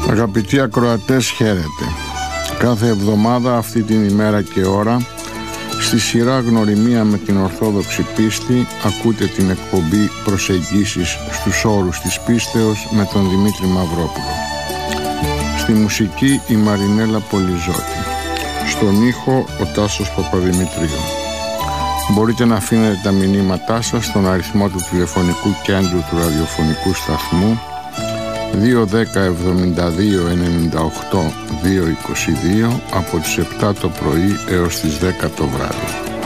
Αγαπητοί ακροατές, χαίρετε. Κάθε εβδομάδα αυτή την ημέρα και ώρα, στη σειρά Γνωριμία με την Ορθόδοξη Πίστη, ακούτε την εκπομπή Προσεγγίσεις στους όρους της πίστεως με τον Δημήτρη Μαυρόπουλο. Στη μουσική η Μαρινέλα Πολυζώτη. Στον ήχο ο Τάσος Παπαδημητρίου. Μπορείτε να αφήνετε τα μηνύματά σας στον αριθμό του τηλεφωνικού κέντρου του ραδιοφωνικού σταθμού 210 72 98 222 από τις 7 το πρωί έως τις 10 το βράδυ.